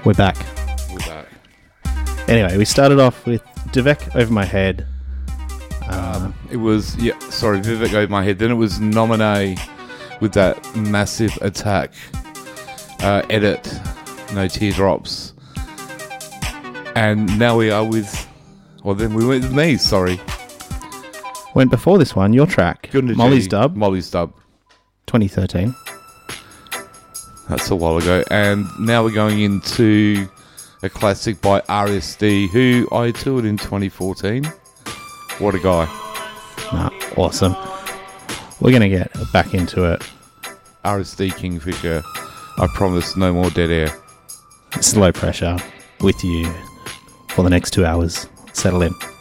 We're back. Anyway, we started off with Devek Over My Head. It was, Vivek Over My Head. Then it was Nominee with that massive attack edit, No Teardrops. And now we are with, then we went with me, sorry. Went before this one, your track, Molly's Dub. 2013. That's a while ago. And now we're going into a classic by RSD, who I toured in 2014. What a guy. Awesome. We're going to get back into it. RSD Kingfisher, I promise no more dead air. Slow pressure with you for the next 2 hours. Settle in.